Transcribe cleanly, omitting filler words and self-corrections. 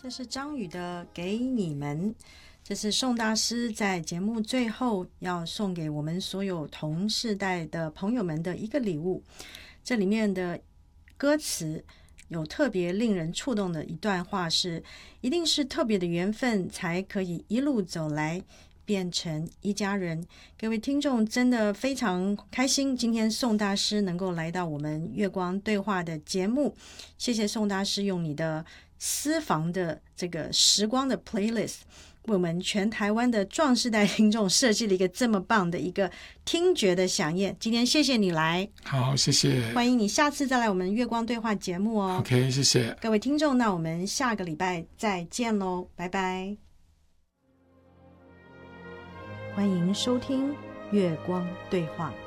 这是张宇的给你们，这是宋大师在节目最后要送给我们所有同世代的朋友们的一个礼物。这里面的歌词有特别令人触动的一段话是：一定是特别的缘分才可以一路走来变成一家人。各位听众真的非常开心，今天宋大师能够来到我们月光对话的节目，谢谢宋大师用你的私房的这个时光的 playlist 为我们全台湾的壮世代听众设计了一个这么棒的一个听觉的飨宴。今天谢谢你来， 好，谢谢， 欢迎你下次再来我们月光对话节目哦。 OK， 谢谢各位听众，那我们下个礼拜再见喽，拜拜。欢迎收听月光对话。